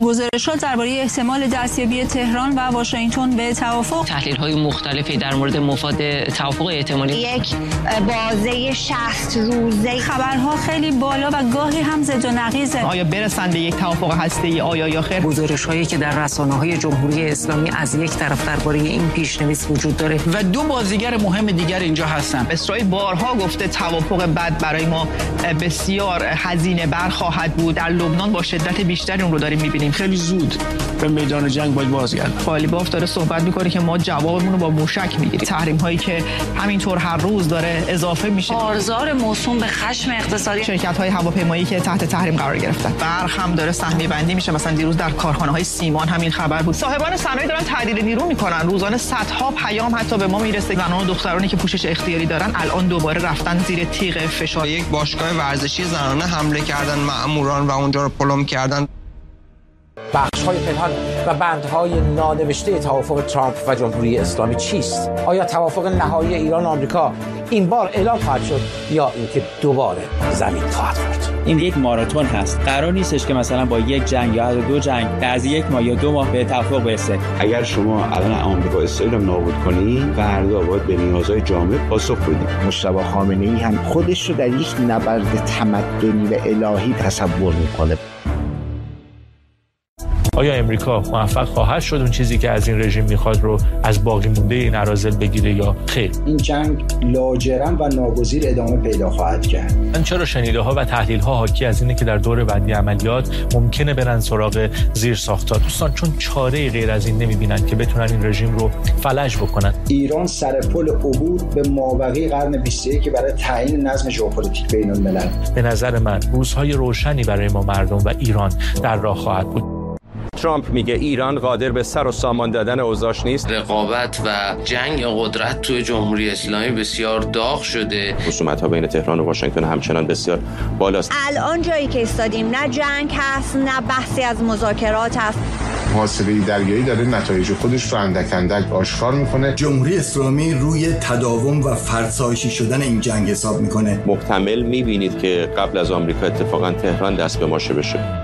گزارشات درباره احتمال دستیابی تهران و واشنگتن به توافق. تحلیل‌های مختلفی در مورد مفاد توافق احتمالی. یک بازه 60 روزه. خبرها خیلی بالا و گاهی هم زد و نقیزه. آیا برسن به یک توافق هسته‌ای آیا یا خیر؟ گزارش‌هایی که در رسانه‌های جمهوری اسلامی از یک طرف درباره این پیش‌نویس وجود داره و دو بازیگر مهم دیگر اینجا هستن. اسرائیل بارها گفته توافق بعد برای ما بسیار هزینه بر خواهد بود. در لبنان با شدت بیشتری اون رو داریم می‌بینیم. خیلی زود به میدان جنگ باید بازگردیم. قالیباف داره صحبت می‌کنه که ما جوابمون رو با موشک می‌گیریم. تحریم‌هایی که همینطور هر روز داره اضافه میشه. بازار موسوم به خشم اقتصادی. شرکت‌های هواپیمایی که تحت تحریم قرار گرفتن. برق هم داره سهمیه بندی میشه. مثلا دیروز در کارخانه‌های سیمان همین خبر بود. صاحبان صنایع دارن تعدیل نیرو می‌کنن. روزانه صدها پیام حتی به ما میرسه. زنان و دخترانی که پوشش اختیاری دارن الان دوباره رفتن زیر تیغ فشار. یک باشگاه ورزشی زنانه حمله کردن مأموران و اونجا رو پلم کردن. بخش‌های پنهان و بندهای نانوشته توافق ترامپ و جمهوری اسلامی چیست؟ آیا توافق نهایی ایران و آمریکا این بار اعلام خواهد شد یا اینکه دوباره زمین خواهد خورد؟ این یک ماراتون هست. قرار نیستش که مثلا با یک جنگ یا دو جنگ از یک ماه یا 2 ماه به توافق برسه. اگر شما الان آمریکا و اسرائیل رو نابود کنید، فردا باید به نیازهای جامعه پاسخ بدید. مجتبی خامنه‌ای هم خودش رو در یک نبرد تمدنی و الهی تصور می‌کنه. آیا امریکا موفق خواهد شد اون چیزی که از این رژیم میخواد رو از باقی مونده این اراذل بگیره یا خیر؟ این جنگ لاجرم و ناگزیر ادامه پیدا خواهد کرد. من چرا شنیده ها و تحلیل ها حاکی از اینه که در دور بعدی عملیات ممکنه برن سراغ زیر ساخت‌ها دوستان، چون چاره غیر از این نمیبینن که بتونن این رژیم رو فلج بکنن. ایران سر پل عبور به مابقی قرن 21 برای تعیین نظم ژئوپلیتیک بین الملل. به نظر من روزهای روشنی برای ما مردم و ایران در راه خواهد بود. ترامپ میگه ایران قادر به سر و سامان دادن اوضاعش نیست. رقابت و جنگ قدرت توی جمهوری اسلامی بسیار داغ شده. خصومت‌ها بین تهران و واشنگتن همچنان بسیار بالاست. الان جایی که ایستادیم نه جنگ هست نه بحثی از مذاکرات هست. محاصره دریایی داره نتایج خودش رو اندک اندک آشکار میکنه. جمهوری اسلامی روی تداوم و فرسایشی شدن این جنگ حساب میکنه. محتمل میبینید که قبل از آمریکا اتفاقا تهران دست به ماشه بشه.